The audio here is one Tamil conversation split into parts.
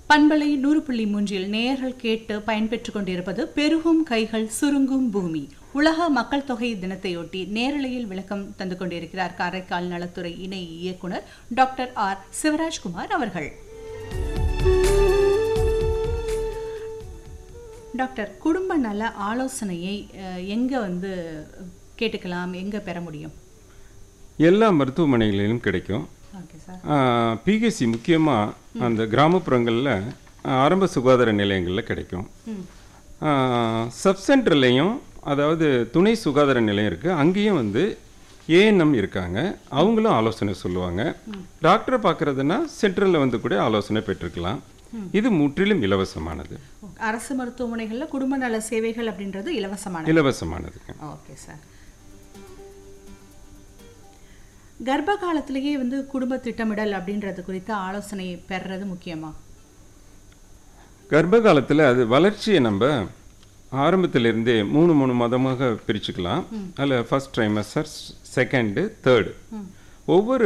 பண்பலை 100.3 நேயர்கள் கேட்டு பயன்பெற்றுக் கொண்டிருப்பது பெருகும் கைகள் சுருங்கும் பூமி. உலக மக்கள் தொகை தினத்தையொட்டி நேரலையில் விளக்கம் தந்து கொண்டிருக்கிறார் காரைக்கால் நலத்துறை இணை இயக்குனர் டாக்டர் ஆர் சிவராஜ்குமார் அவர்கள். டாக்டர், குடும்ப நல ஆலோசனையை எங்க கேட்டுக்கலாம், எங்க பெற முடியும்? எல்லா மருத்துவமனைகளிலும் கிடைக்கும். பிஹெச்சி முக்கியமாக அந்த கிராமப்புறங்களில் ஆரம்ப சுகாதார நிலையங்களில் கிடைக்கும். சப் சென்டர்லேயும், அதாவது துணை சுகாதார நிலையம் இருக்குது, அங்கேயும் ஏஎன்எம் இருக்காங்க, அவங்களும் ஆலோசனை சொல்லுவாங்க. டாக்டரை பார்க்குறதுனா சென்டரில் கூட ஆலோசனை பெற்றுக்கலாம். இது முற்றிலும் இலவசமானது. அரசு மருத்துவமனைகளில் குடும்ப நல சேவைகள் அப்படின்றது இலவசமானது. Okay sir. கர்ப்ப காலத்திலேயே குடும்ப திட்டமிடல் அப்படின்றது குறித்த ஆலோசனை பெறுறது முக்கியமா? கர்ப்ப காலத்தில் அது வளர்ச்சியை நம்ம ஆரம்பத்திலிருந்தே 3 மாதமாக பிரிச்சுக்கலாம். அதில் ஃபர்ஸ்ட் ட்ரைமஸ்டர், செகண்டு, தேர்டு, ஒவ்வொரு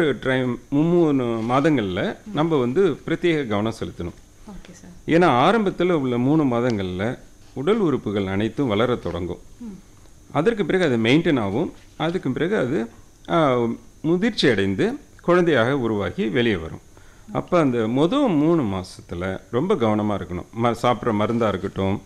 3 மாதங்களில் நம்ம பிரத்யேக கவனம் செலுத்தணும். ஏன்னா ஆரம்பத்தில் உள்ள 3 மாதங்களில் உடல் உறுப்புகள் அனைத்தும் வளர தொடங்கும். அதற்கு பிறகு அது மெயின்டைன் ஆகும். அதுக்கு பிறகு அது முதிர்ச்சி அடைந்து குழந்தையாக உருவாகி வெளியே வரும். அப்போ அந்த முதல் 3 மாதத்தில் ரொம்ப கவனமாக இருக்கணும். சாப்பிட்ற மருந்தாக இருக்கட்டும்,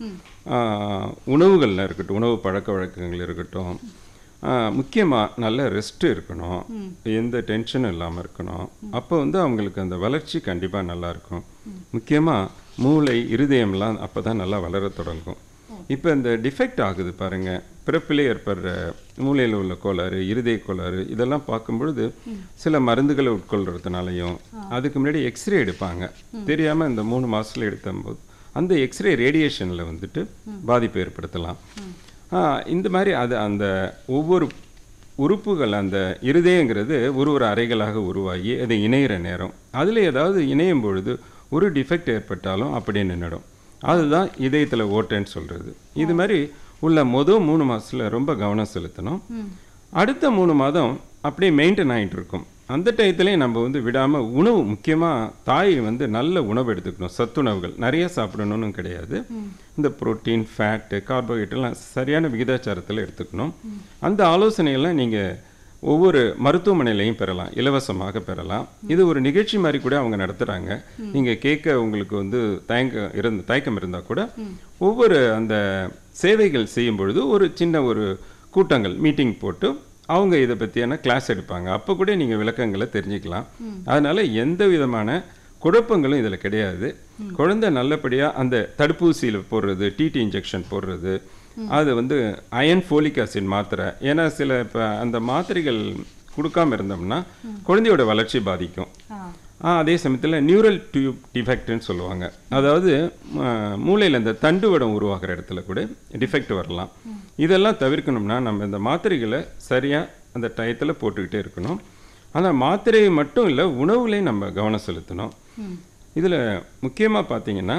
உணவுகளில் இருக்கட்டும், உணவு பழக்க வழக்கங்கள் இருக்கட்டும், முக்கியமாக நல்ல ரெஸ்ட்டு இருக்கணும், எந்த டென்ஷனும் இல்லாமல் இருக்கணும். அப்போ அவங்களுக்கு அந்த வளர்ச்சி கண்டிப்பாக நல்லாயிருக்கும். முக்கியமாக மூளை, இருதயம்லாம் அப்போ தான் நல்லா வளர தொடங்கும். இப்போ இந்த டிஃபெக்ட் ஆகுது பாருங்கள், பிறப்பிலே ஏற்படுற மூளையில் உள்ள கோளாறு, இருதய கோளாறு, இதெல்லாம் பார்க்கும்பொழுது சில மருந்துகளை உட்கொள்றதுனாலையும், அதுக்கு முன்னாடி எக்ஸ்ரே எடுப்பாங்க தெரியாமல், இந்த 3 மாதத்தில் எடுத்தபோது அந்த எக்ஸ்ரே ரேடியேஷனில் பாதிப்பு ஏற்படுத்தலாம். இந்த மாதிரி அது அந்த ஒவ்வொரு உறுப்புகள், அந்த இருதயங்கிறது ஒரு அறைகளாக உருவாகி அது இணையிற நேரம், அதில் ஏதாவது இணையும் பொழுது ஒரு டிஃபெக்ட் ஏற்பட்டாலும் அப்படியே நின்றுடும். அதுதான் இதயத்தில் ஓட்டைன்னு சொல்கிறது. இது மாதிரி உள்ள முதல் 3 மாதத்தில் ரொம்ப கவனம் செலுத்தணும். அடுத்த 3 மாதம் அப்படியே மெயின்டைன் ஆகிட்டு இருக்கும். அந்த டயத்துலேயும் நம்ம விடாமல் உணவு, முக்கியமாக தாய் நல்ல உணவு எடுத்துக்கணும். சத்துணவுகள் நிறைய சாப்பிடணும்னு கிடையாது. இந்த புரோட்டீன், ஃபேட்டு, கார்போஹைட்ரேட்லாம் சரியான விகிதாச்சாரத்தில் எடுத்துக்கணும். அந்த ஆலோசனையெல்லாம் நீங்கள் ஒவ்வொரு மருத்துவமனையிலையும் பெறலாம், இலவசமாக பெறலாம். இது ஒரு நிகழ்ச்சி மாதிரி கூட அவங்க நடத்துகிறாங்க. நீங்கள் கேட்க உங்களுக்கு தயக்கம் இருந்தால் கூட ஒவ்வொரு அந்த சேவைகள் செய்யும் பொழுது ஒரு சின்ன கூட்டங்கள், மீட்டிங் போட்டு அவங்க இதை பற்றியான கிளாஸ் எடுப்பாங்க. அப்போ கூட நீங்கள் விளக்கங்களை தெரிஞ்சுக்கலாம். அதனால் எந்த விதமான குழப்பங்களும் இதில் கிடையாது. குழந்தை நல்லபடியாக அந்த தடுப்பூசியில் போடுறது, டிடி இன்ஜெக்ஷன் போடுறது, அது அயன், ஃபோலிக் ஆசிட் மாத்திரை. ஏன்னா சில இப்போ அந்த மாத்திரைகள் கொடுக்காம இருந்தோம்னா குழந்தையோட வளர்ச்சி பாதிக்கும். அதே சமயத்தில் நியூரல் டியூப் டிஃபெக்ட்னு சொல்லுவாங்க. அதாவது மூளையில் இந்த தண்டுவடம் உருவாகிற இடத்துல கூட டிஃபெக்ட் வரலாம். இதெல்லாம் தவிர்க்கணும்னா நம்ம இந்த மாத்திரைகளை சரியாக அந்த டயத்தில் போட்டுக்கிட்டே இருக்கணும். ஆனால் மாத்திரையை மட்டும் இல்லை, உணவுலையும் நம்ம கவனம் செலுத்தணும். இதில் முக்கியமாக பார்த்தீங்கன்னா